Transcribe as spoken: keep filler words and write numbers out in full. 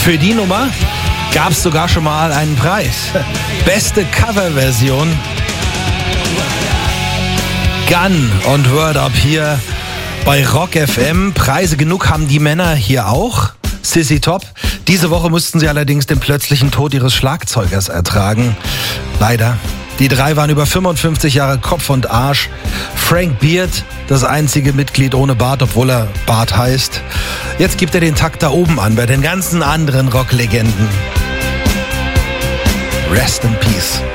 Für die Nummer gab es sogar schon mal einen Preis. Beste Coverversion. Gun und Word Up hier bei Rock F M. Preise genug haben die Männer hier auch. Sissy Top. Diese Woche mussten sie allerdings den plötzlichen Tod ihres Schlagzeugers ertragen. Leider. Die drei waren über fünfundfünfzig Jahre Kopf und Arsch. Frank Beard, das einzige Mitglied ohne Bart, obwohl er Bart heißt. Jetzt gibt er den Takt da oben an bei den ganzen anderen Rocklegenden. Rest in Peace.